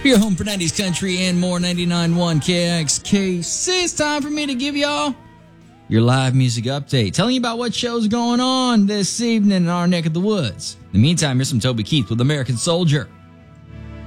Your home for 90s country and more, 99.1 KXKC. It's time for me to give y'all your live music update, telling you about what show's going on this evening in our neck of the woods. In the meantime, here's some Toby Keith with American Soldier.